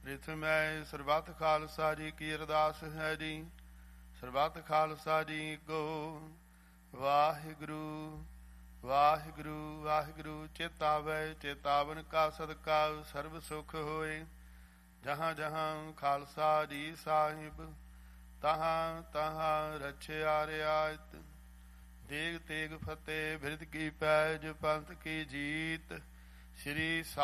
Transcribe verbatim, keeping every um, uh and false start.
ਪ੍ਰਿਥਮੈ ਸਰਬੱਤ ਖਾਲਸਾ ਜੀ ਕੀ ਅਰਦਾਸ ਹੈ ਜੀ। ਸਰਬੱਤ ਖਾਲਸਾ ਜੀ ਕੋ ਵਾਹਿਗੁਰੂ ਵਾਹਿਗੁਰੂ ਵਾਹਿਗੁਰੂ। ਚੇਤਾਵੈ ਚੇਤਾਵਨ ਕਾ ਸਦਕਾ ਸਰਬ ਸੁਖ ਹੋਏ। ਜਹਾਂ ਜਹਾਂ ਖਾਲਸਾ ਜੀ ਸਾਹਿਬ ਤਹਾਂ ਤਹਾਂ ਰਛਿਆ ਰਿਆਇਤ। ਦੇਗ ਤੇਗ ਫਤਿਹ ਬਿਰਧ ਕੀ ਪੈਜ ਪੰਥ ਕੀ ਜੀਤ। ਸ਼੍ਰੀ